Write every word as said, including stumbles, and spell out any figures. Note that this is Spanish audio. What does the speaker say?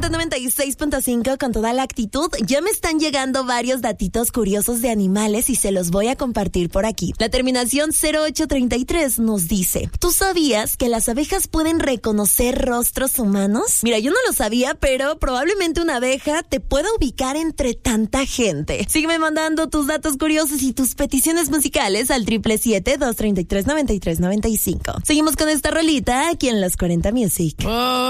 Mexicante noventa y seis punto cinco con toda la actitud. Ya me están llegando varios datitos curiosos de animales y se los voy a compartir por aquí. La terminación cero ocho treinta y tres nos dice: ¿tú sabías que las abejas pueden reconocer rostros humanos? Mira, yo no lo sabía, pero probablemente una abeja te pueda ubicar entre tanta gente. Sígueme mandando tus datos curiosos y tus peticiones musicales al triple siete, dos treinta y tres, noventa y tres noventa y cinco. Seguimos con esta rolita aquí en Los cuarenta Music. Oh.